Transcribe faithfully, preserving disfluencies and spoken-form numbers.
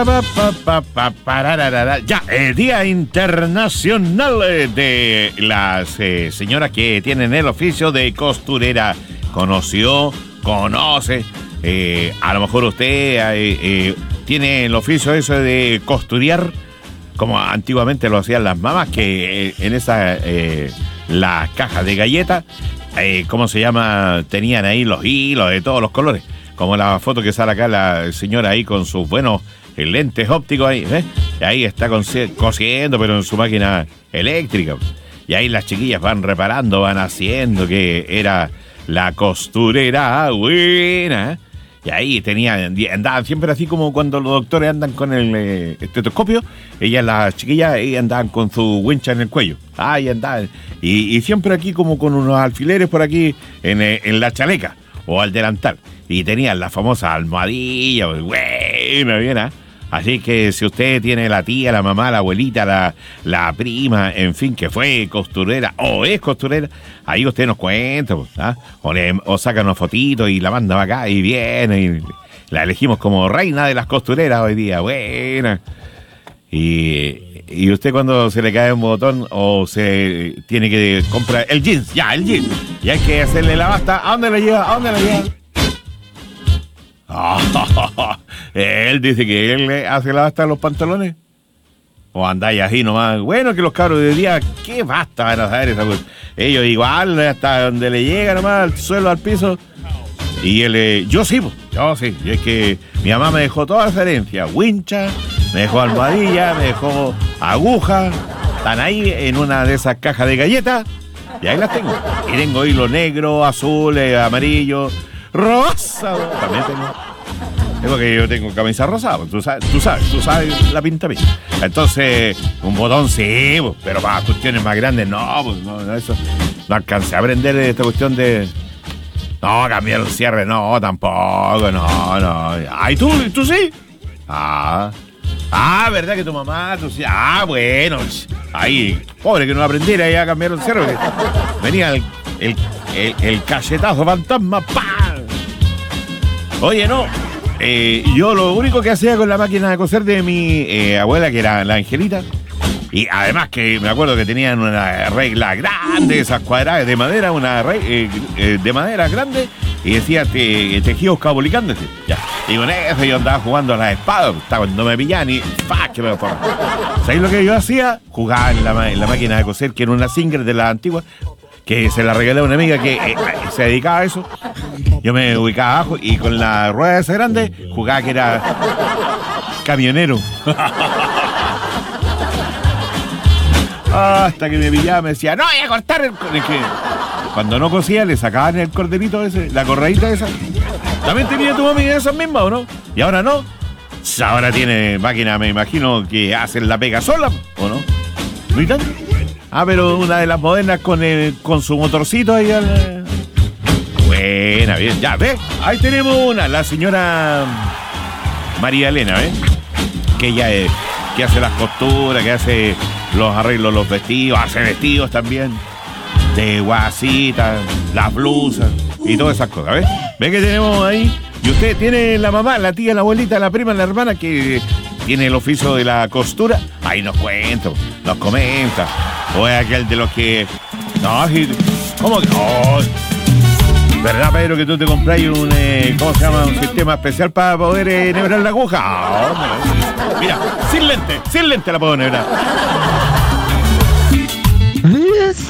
Pa, pa, pa, pa, pararara. Ya, el Día Internacional de las eh, señoras que tienen el oficio de costurera. Conoció, conoce, eh, a lo mejor usted eh, eh, tiene el oficio eso de costurear, como antiguamente lo hacían las mamás, que eh, en esa, eh, las cajas de galletas, eh, ¿cómo se llama? Tenían ahí los hilos de todos los colores, como la foto que sale acá la señora ahí con sus buenos lentes ópticos ahí, ¿eh? Y ahí está cosiendo, pero en su máquina eléctrica. Y ahí las chiquillas van reparando, van haciendo, que era la costurera buena. Y ahí tenían, andaban siempre así como cuando los doctores andan con el eh, estetoscopio. Ellas, las chiquillas, ellas andaban con su wincha en el cuello. Ahí andaban. Y, y siempre aquí como con unos alfileres por aquí en, en la chaleca o al delantal. Y tenían la famosa almohadilla, buena, bien, ¿eh? Así que si usted tiene la tía, la mamá, la abuelita, la, la prima, en fin, que fue costurera o es costurera, ahí usted nos cuenta, ¿ah? o, le, o saca una fotito y la manda para acá y viene y la elegimos como reina de las costureras hoy día, buena. Y, y usted cuando se le cae un botón o se tiene que comprar el jeans, ya, el jeans, y hay que hacerle la basta, ¿a dónde le lleva? ¿A dónde le lleva? Oh, él dice que él le hace la basta a los pantalones. O andáis así nomás. Bueno, que los cabros de día, ¿qué basta van a saber esa cosa? Ellos igual, hasta donde le llega nomás, al suelo, al piso. Y él, eh, yo sí, yo sí. Y es que mi mamá me dejó toda esa herencia. Wincha, me dejó almohadilla, me dejó aguja. Están ahí en una de esas cajas de galletas. Y ahí las tengo. Y tengo hilo negro, azul, eh, amarillo, rosa. También tengo. Es porque yo tengo camisa rosada, tú sabes, tú sabes, tú sabes la pinta mía. Entonces, un botón sí, pero para cuestiones más grandes, no, pues no, no, eso. No alcancé a aprender esta cuestión de. No, cambiar el cierre, no, tampoco, no, no. Ay, tú, tú sí. Ah. Ah, ¿verdad que tu mamá, tú sí? Ah, bueno. Ahí, pobre que no aprendiera ya a cambiar el cierre. Venía el, el, el, el cachetazo fantasma, ¡pam! Oye, no. Eh, yo lo único que hacía con la máquina de coser de mi eh, abuela, que era la Angelita, y además que me acuerdo que tenían una regla grande, esas cuadradas de madera, una regla eh, eh, de madera grande, y decía te, tejidos cabulicándose. Ya. Y con eso yo andaba jugando a las espadas, cuando me pillaban y ¡pah! Que me forra. ¿Sabéis lo que yo hacía? Jugaba en la, en la máquina de coser, que era una Singer de la antigua, que se la regalé a una amiga que eh, se dedicaba a eso. Yo me ubicaba abajo y con la rueda esa grande jugaba que era camionero. Hasta que me pillaba me decía, no, voy a cortar el... Es que cuando no cosía le sacaban el corderito ese, la correíta esa. ¿También tenía tu mami esas mismas o no? Y ahora no. Ahora tiene máquina, me imagino, que hacen la pega sola, ¿o no? ¿No y tanto? Ah, pero una de las modernas con el, con su motorcito ahí al... Buena, bien, ya, ¿ves? Ahí tenemos una, la señora María Elena, ¿ves? Que ella es, que hace las costuras, que hace los arreglos, los vestidos, hace vestidos también, de guasitas, las blusas y todas esas cosas, ¿ves? ¿Ves que tenemos ahí? Y usted tiene la mamá, la tía, la abuelita, la prima, la hermana que tiene el oficio de la costura. Ahí nos cuenta, nos comenta. O es aquel de los que... No, ¿cómo que...? Oh, ¿verdad, Pedro, que tú te compras un, eh, ¿cómo se llama? Un sistema especial para poder eh, nebrar la aguja? Oh, mira, sin lente, sin lente la puedo nebrar.